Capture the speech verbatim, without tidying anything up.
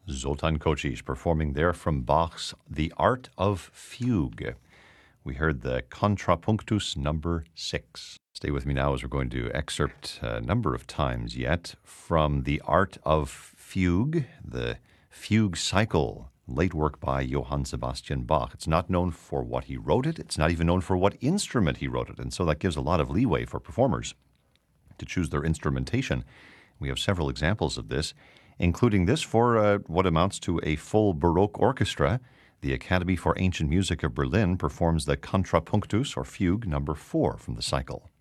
Zoltan Kocsis performing there from Bach's The Art of Fugue. We heard the Contrapunctus number six. Stay with me now as we're going to excerpt a number of times yet from The Art of Fugue, the Fugue Cycle, late work by Johann Sebastian Bach. It's not known for what he wrote it. It's not even known for what instrument he wrote it. And so that gives a lot of leeway for performers to choose their instrumentation. We have several examples of this, including this for uh, what amounts to a full Baroque orchestra. The Academy for Ancient Music of Berlin performs the Contrapunctus, or Fugue, number four from the cycle.